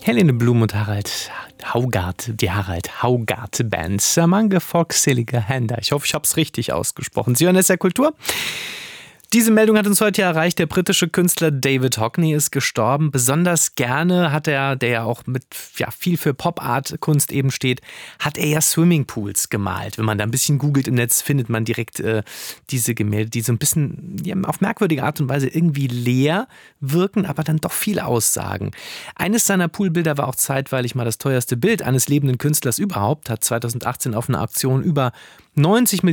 Helene Blum und Harald Haugart, die Harald Haugart Band. Samange Foxselige Hände. Ich hoffe, ich habe es richtig ausgesprochen. Sie hören SR Kultur. Diese Meldung hat uns heute erreicht. Der britische Künstler David Hockney ist gestorben. Besonders gerne hat er, der ja auch mit viel für Pop-Art-Kunst eben steht, hat er ja Swimmingpools gemalt. Wenn man da ein bisschen googelt im Netz, findet man direkt diese Gemälde, die so ein bisschen auf merkwürdige Art und Weise irgendwie leer wirken, aber dann doch viel aussagen. Eines seiner Poolbilder war auch zeitweilig mal das teuerste Bild eines lebenden Künstlers überhaupt, hat 2018 auf einer Auktion über 90 Millionen